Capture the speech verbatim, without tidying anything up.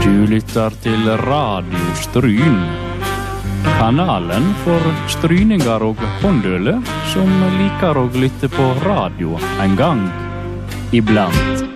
Du lytter til Radio Stryn. Kanalen for stryninger og håndøle som liker å lytte på radio en gang iblant.